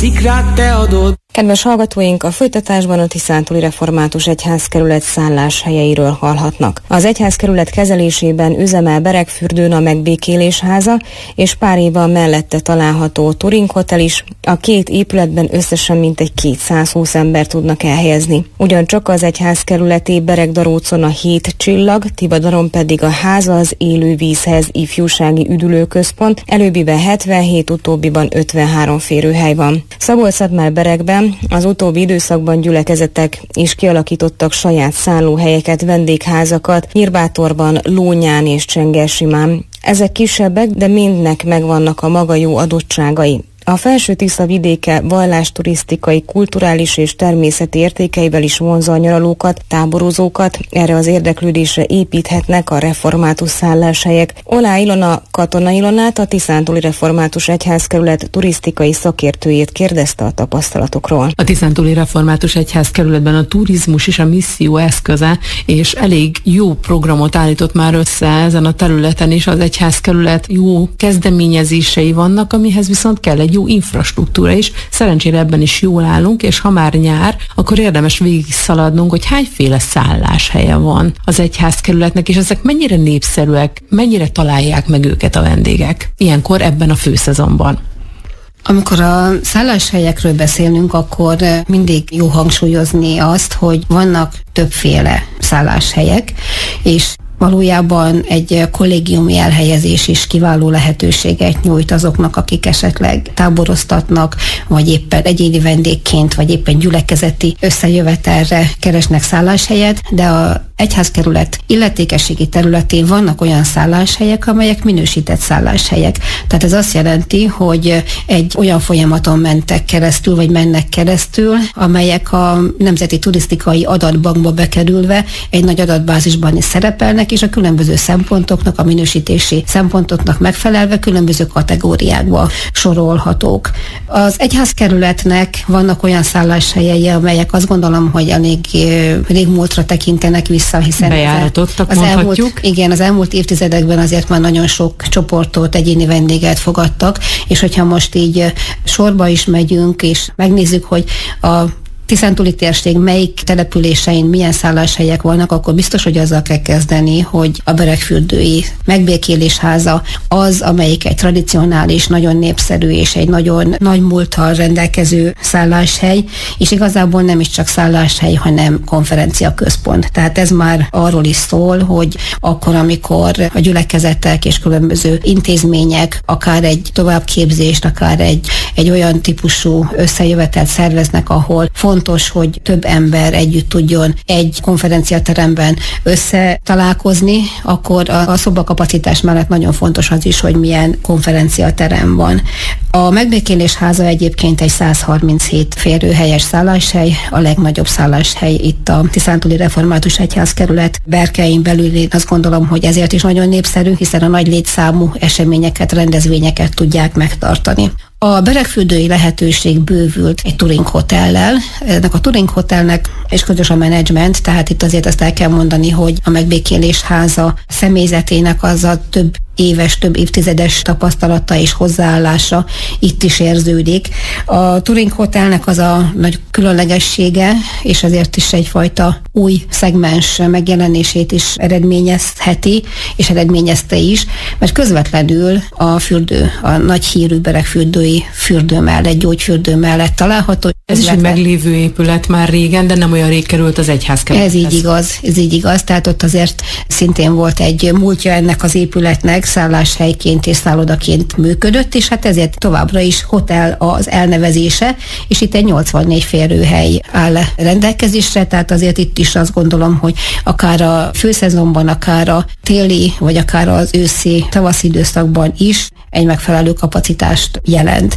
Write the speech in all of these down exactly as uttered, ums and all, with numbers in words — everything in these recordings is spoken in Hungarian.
szikrát te adod. Kedves hallgatóink, a folytatásban a Tiszántúli Református Egyházkerület szálláshelyeiről hallhatnak. Az egyházkerület kezelésében üzemel Beregfürdőn a Megbékélés háza, és pár éve mellette található Turing Hotel is. A két épületben összesen mintegy kétszázhúsz ember tudnak elhelyezni. Ugyancsak az egyházkerületé Beregdarócon a Hét Csillag, Tivadaron pedig a Háza az Élő Vízhez ifjúsági üdülőközpont, előbbiben hetvenhét, utóbbiban ötvenhárom férőhely van. Szabolcs-Szatmár-Beregben az utóbbi időszakban gyülekezetek is kialakítottak saját szállóhelyeket, vendégházakat, Nyírbátorban, Lónyán és Csengersimán. Ezek kisebbek, de mindnek megvannak a maga jó adottságai. A Felső-Tisza vidéke vallásturisztikai, kulturális és természeti értékeivel is vonzza a nyaralókat, táborozókat, erre az érdeklődésre építhetnek a református szálláshelyek. Olá Ilona Katona Ilonát, a Tiszántúli Református Egyházkerület turisztikai szakértőjét kérdezte a tapasztalatokról. A Tiszántúli Református Egyházkerületben a turizmus is a misszió eszköze, és elég jó programot állított már össze ezen a területen is. Az egyházkerület jó kezdeményezései vannak, amihez viszont kell egy jó infrastruktúra is. Szerencsére ebben is jól állunk, és ha már nyár, akkor érdemes végigszaladnunk, hogy hányféle szálláshelye van az egyházkerületnek, és ezek mennyire népszerűek, mennyire találják meg őket a vendégek ilyenkor ebben a főszezonban. Amikor a szálláshelyekről beszélünk, akkor mindig jó hangsúlyozni azt, hogy vannak többféle szálláshelyek, és valójában egy kollégiumi elhelyezés is kiváló lehetőséget nyújt azoknak, akik esetleg táboroztatnak, vagy éppen egyéni vendégként, vagy éppen gyülekezeti összejövetelre keresnek szálláshelyet, de a egyházkerület illetékességi területén vannak olyan szálláshelyek, amelyek minősített szálláshelyek. Tehát ez azt jelenti, hogy egy olyan folyamaton mentek keresztül, vagy mennek keresztül, amelyek a Nemzeti Turisztikai Adatbankba bekerülve egy nagy adatbázisban is szerepelnek, és a különböző szempontoknak, a minősítési szempontoknak megfelelve különböző kategóriákba sorolhatók. Az egyházkerületnek vannak olyan szálláshelyei, amelyek azt gondolom, hogy elég régmúltra tekintenek vissza, hiszen bejáratottak, az mondhatjuk. Elmúlt, igen, az elmúlt évtizedekben azért már nagyon sok csoportot, egyéni vendéget fogadtak, és hogyha most így sorba is megyünk, és megnézzük, hogy a Tiszántúli térség melyik településein milyen szálláshelyek vannak, akkor biztos, hogy azzal kell kezdeni, hogy a Beregfürdői Megbékélés háza az, amelyik egy tradicionális, nagyon népszerű és egy nagyon nagy múlttal rendelkező szálláshely, és igazából nem is csak szálláshely, hanem konferenciaközpont. Tehát ez már arról is szól, hogy akkor, amikor a gyülekezetek és különböző intézmények akár egy továbbképzést, akár egy, egy olyan típusú összejövetelt szerveznek, ahol fontos, hogy több ember együtt tudjon egy konferenciateremben összetalálkozni, akkor a, a szobakapacitás mellett nagyon fontos az is, hogy milyen konferenciaterem van. A Megbékélés háza egyébként egy száz harminchét férőhelyes szálláshely, a legnagyobb szálláshely itt a Tiszántúli Református Egyházkerület berkein belül. Én azt gondolom, hogy ezért is nagyon népszerű, hiszen a nagy létszámú eseményeket, rendezvényeket tudják megtartani. A beregfürdői lehetőség bővült egy Turing Hotellel. Ennek a Turing Hotelnek és közös a menedzsment, tehát itt azért azt el kell mondani, hogy a Megbékélés háza személyzetének az a több éves, több évtizedes tapasztalata és hozzáállása itt is érződik. A Turing Hotelnek az a nagy különlegessége, és azért is egyfajta új szegmens megjelenését is eredményezheti, és eredményezte is, mert közvetlenül a fürdő, a nagy hírű beregfürdői fürdő mellett, gyógyfürdő mellett található. Ez is egy meglévő épület már régen, de nem olyan rég került az egyházkerülethez. Ez így igaz, ez így igaz, tehát ott azért szintén volt egy múltja ennek az épületnek, szálláshelyként és szállodaként működött, és hát ezért továbbra is hotel az elnevezése, és itt egy nyolcvannégy férőhely áll rendelkezésre, tehát azért itt is azt gondolom, hogy akár a főszezonban, akár a téli, vagy akár az őszi, tavaszi időszakban is egy megfelelő kapacitást jelent.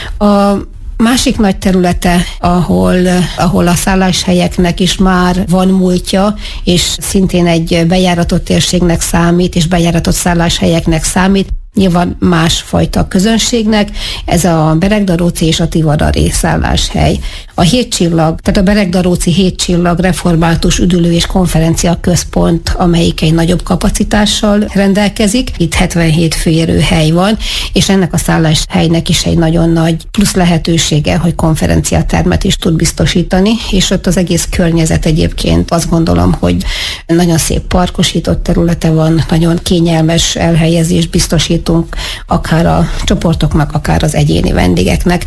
A másik nagy területe, ahol, ahol a szálláshelyeknek is már van múltja, és szintén egy bejáratott térségnek számít, és bejáratott szálláshelyeknek számít, nyilván másfajta közönségnek, ez a Beregdaróci és a Tivadari szálláshely. A Hétcsillag, tehát a Beregdaróci Hétcsillag református üdülő és konferencia központ, amelyik egy nagyobb kapacitással rendelkezik. Itt hetvenhét főérő hely van, és ennek a szálláshelynek is egy nagyon nagy plusz lehetősége, hogy konferenciatermet is tud biztosítani, és ott az egész környezet egyébként azt gondolom, hogy nagyon szép parkosított területe van, nagyon kényelmes elhelyezést biztosítunk, akár a csoportoknak, akár az egyéni vendégeknek.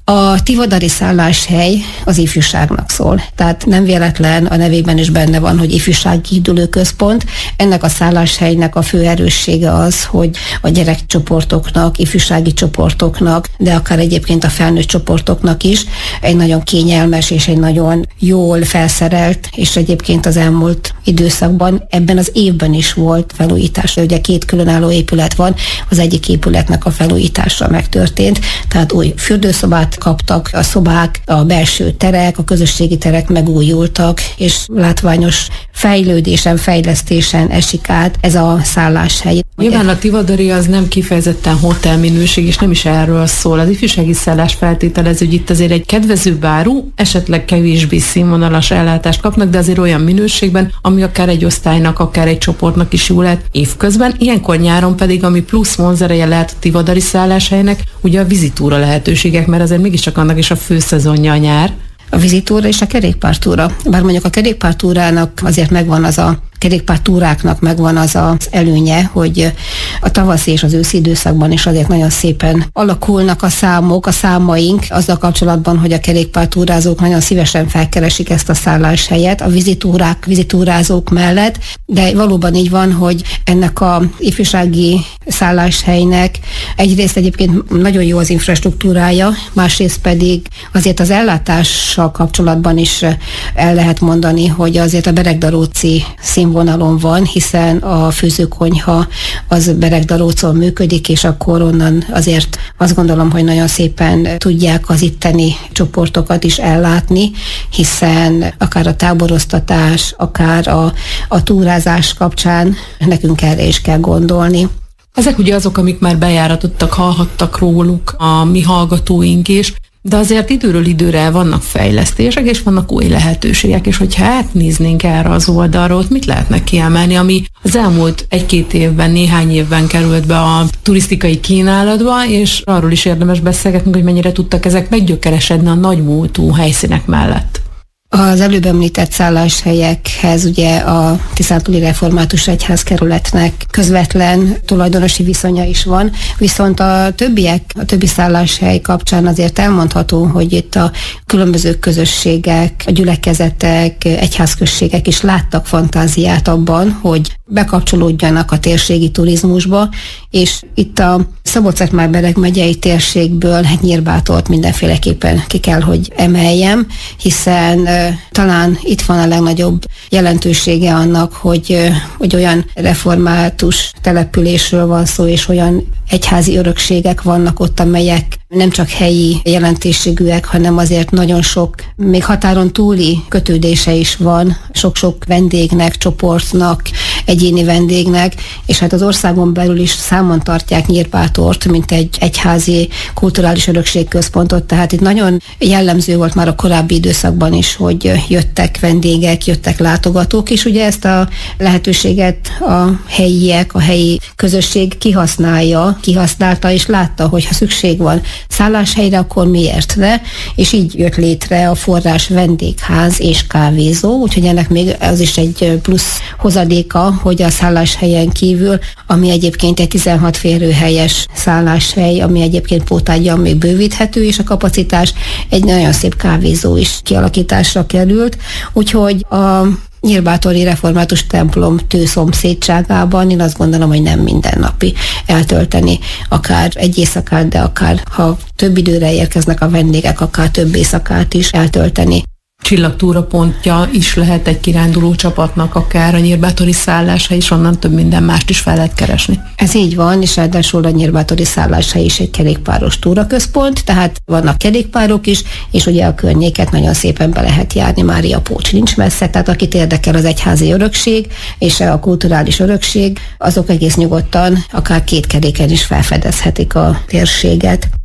A Tivadari szálláshely az ifjúságnak szól. Tehát nem véletlen, a nevében is benne van, hogy ifjúsági üdülőközpont. Ennek a szálláshelynek a fő erőssége az, hogy a gyerekcsoportoknak, ifjúsági csoportoknak, de akár egyébként a felnőtt csoportoknak is egy nagyon kényelmes és egy nagyon jól felszerelt, és egyébként az elmúlt időszakban ebben az évben is volt felújítás. Ugye két különálló épület van, az egyik épületnek a felújítása megtörtént, tehát új fürdőszobát kaptak, a szobák, a belső terek, a közösségi terek megújultak, és látványos fejlődésen, fejlesztésen esik át ez a szálláshely. Nyilván a Tivadari az nem kifejezetten hotelminőség, és nem is erről szól. Az ifjúsági szállás feltételező, hogy itt azért egy kedvezőbb áru, esetleg kevésbé színvonalas ellátást kapnak, de azért olyan minőségben, ami akár egy osztálynak, akár egy csoportnak is jó lehet évközben. Ilyenkor nyáron pedig, ami plusz vonzereje lehet a Tivadari szálláshelynek, ugye a vizitúra lehetőségek, mert azért mégiscsak annak is a főszezonja a nyár. A vizitúra és a kerékpártúra. Bár mondjuk a kerékpártúrának azért megvan az a kerékpártúráknak megvan az az előnye, hogy a tavaszi és az őszi időszakban is azért nagyon szépen alakulnak a számok, a számaink azzal kapcsolatban, hogy a kerékpártúrázók nagyon szívesen felkeresik ezt a szálláshelyet a vizitúrák, vizitúrázók mellett, de valóban így van, hogy ennek a ifjúsági szálláshelynek egyrészt egyébként nagyon jó az infrastruktúrája, másrészt pedig azért az ellátással kapcsolatban is el lehet mondani, hogy azért a Beregdaróci színvonalon van, hiszen a főzőkonyha az Beregdarócon működik, és akkor onnan azért azt gondolom, hogy nagyon szépen tudják az itteni csoportokat is ellátni, hiszen akár a táboroztatás, akár a, a túrázás kapcsán nekünk erre is kell gondolni. Ezek ugye azok, amik már bejáratottak, hallhattak róluk a mi hallgatóink is, de azért időről időre vannak fejlesztések, és vannak új lehetőségek, és hogyha átnéznénk erre az oldalról, mit lehetne kiemelni, ami az elmúlt egy-két évben, néhány évben került be a turisztikai kínálatba, és arról is érdemes beszélgetnünk, hogy mennyire tudtak ezek meggyökeresedni a nagymúltú helyszínek mellett. Az előbb említett szálláshelyekhez ugye a Tiszántúli Református Egyházkerületnek közvetlen tulajdonosi viszonya is van, viszont a többiek, a többi szálláshely kapcsán azért elmondható, hogy itt a különböző közösségek, a gyülekezetek, egyházközségek is láttak fantáziát abban, hogy bekapcsolódjanak a térségi turizmusba, és itt a Szabolcs-Szatmár-Bereg megyei térségből Nyírbátort mindenféleképpen ki kell, hogy emeljem, hiszen talán itt van a legnagyobb jelentősége annak, hogy, hogy olyan református településről van szó, és olyan egyházi örökségek vannak ott, amelyek nem csak helyi jelentőségűek, hanem azért nagyon sok, még határon túli kötődése is van sok-sok vendégnek, csoportnak, egyéni vendégnek, és hát az országon belül is számon tartják Nyírbátort, mint egy egyházi kulturális örökségközpontot, tehát itt nagyon jellemző volt már a korábbi időszakban is, hogy jöttek vendégek, jöttek látogatók, és ugye ezt a lehetőséget a helyiek, a helyi közösség kihasználja, kihasználta, és látta, hogy ha szükség van szálláshelyre, akkor miért ne? És így jött létre a Forrás vendégház és kávézó, úgyhogy ennek még az is egy plusz hozadéka, hogy a szálláshelyen kívül, ami egyébként egy tizenhat férőhelyes szálláshely, ami egyébként pótágyan még bővíthető, és a kapacitás, egy nagyon szép kávézó is kialakításra került, úgyhogy a Nyírbátori Református templom tő szomszédságában én azt gondolom, hogy nem mindennapi eltölteni akár egy éjszakát, de akár ha több időre érkeznek a vendégek, akár több éjszakát is eltölteni. csillagtúrapontja is lehet egy kiránduló csapatnak, akár a nyírbátori szálláshely, és onnan több minden mást is fel lehet keresni. Ez így van, és ráadásul a nyírbátori szálláshely is egy kerékpáros túraközpont, tehát vannak kerékpárok is, és ugye a környéket nagyon szépen be lehet járni, Mária Pócs nincs messze, tehát akit érdekel az egyházi örökség és a kulturális örökség, azok egész nyugodtan akár két keréken is felfedezhetik a térséget.